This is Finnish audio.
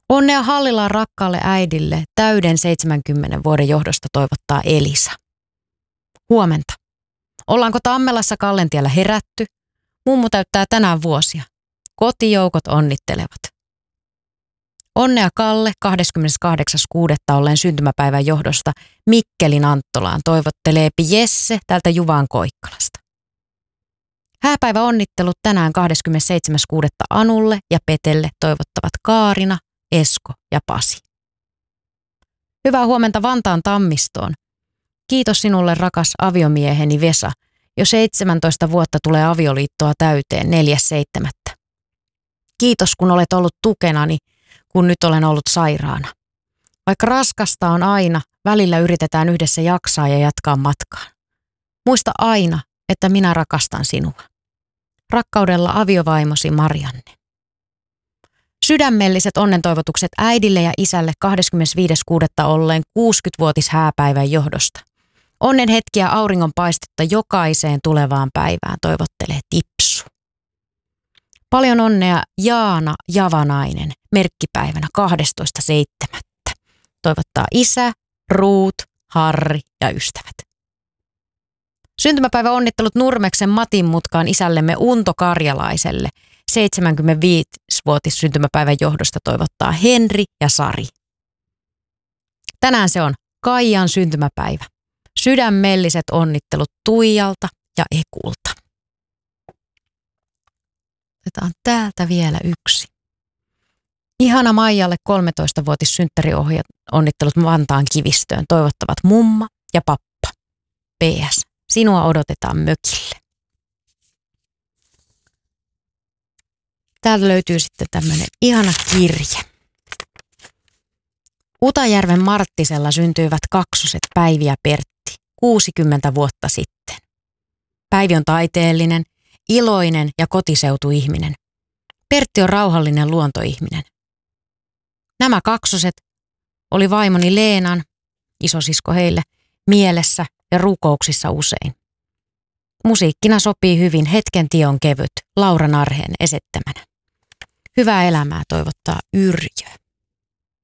Onnea Hallilaan rakkaalle äidille täyden 70 vuoden johdosta toivottaa Elisa. Huomenta. Ollaanko Tammelassa Kallentiellä herätty? Mummu täyttää tänään vuosia. Kotijoukot onnittelevat. Onnea Kalle 28.6. olleen syntymäpäivän johdosta Mikkelin Anttolaan toivottelee Jesse tältä Juvan Koikkalasta. Hääpäivä onnittelut tänään 27.6. Anulle ja Petelle toivottavat Kaarina, Esko ja Pasi. Hyvää huomenta Vantaan Tammistoon. Kiitos sinulle rakas aviomieheni Vesa. Jo 17 vuotta tulee avioliittoa täyteen 4.7. Kiitos kun olet ollut tukenani, kun nyt olen ollut sairaana. Vaikka raskasta on aina, välillä yritetään yhdessä jaksaa ja jatkaa matkaan. Muista aina, että minä rakastan sinua. Rakkaudella aviovaimosi Marianne. Sydämelliset onnentoivotukset äidille ja isälle 25.6. olleen 60-vuotis hääpäivän johdosta. Onnen hetkiä auringonpaistetta jokaiseen tulevaan päivään toivottelee Tipsu. Paljon onnea Jaana Javanainen merkkipäivänä 12.7. Toivottaa isä, Ruut, Harri ja ystävät. Syntymäpäiväonnittelut Nurmeksen Matin mutkaan isällemme Unto Karjalaiselle. 75-vuotis syntymäpäivän johdosta toivottaa Henri ja Sari. Tänään se on Kaijan syntymäpäivä. Sydämelliset onnittelut Tuijalta ja Ekulta. Otetaan täältä vielä yksi. Ihana Maijalle 13-vuotis synttäriohjat onnittelut Vantaan Kivistöön toivottavat mumma ja pappa. PS. Sinua odotetaan mökille. Täältä löytyy sitten tämmöinen ihana kirje. Utajärven Marttisella syntyivät kaksoset Päivi ja Pertti 60 vuotta sitten. Päivi on taiteellinen, iloinen ja kotiseutuihminen. Pertti on rauhallinen luontoihminen. Nämä kaksoset oli vaimoni Leenan, isosisko heille, mielessä ja rukouksissa usein. Musiikkina sopii hyvin Hetken tie on kevyt, Laura Narheen esittämänä. Hyvää elämää toivottaa Yrjö.